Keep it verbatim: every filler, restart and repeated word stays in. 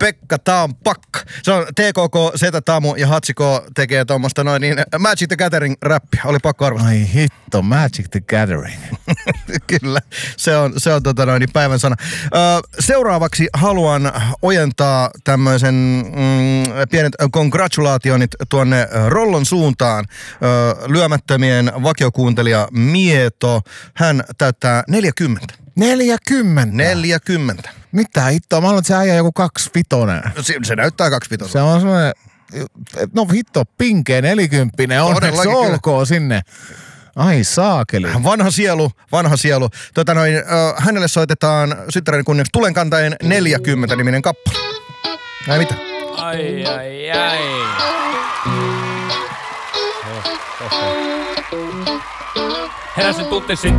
Pekka Taampakka. Se on T K K, Zeta Tamu ja Hatsiko tekee tuommoista noin niin Magic the Gathering-räppiä. Oli pakko arvostaa. Ai hitto, Magic the Gathering. Kyllä, se on, se on tota noin päivän sana. Ö, seuraavaksi haluan ojentaa tämmöisen mm, pienet congratulationit tuonne Rollon suuntaan. Ö, lyömättömien vakiokuuntelija Mieto, hän täyttää neljäkymmentä. neljäkymmentä? neljäkymmentä. Mitä hittoa? Mä luulen, että se äijä joku kaksivitonen. Se, se näyttää kaksivitonen. Se on semmoinen, no hitto, pinkeä nelikymppinen, onneksi olkoon sinne. Ai saakeli. Vanha sielu, vanha sielu. Tota noin, äh, hänelle soitetaan synttäreiden kunniaksi Tulenkantajien neljäkymmentä-niminen kappale. Ai mitä? Ai, ai, ai. Heräsin tunti sitten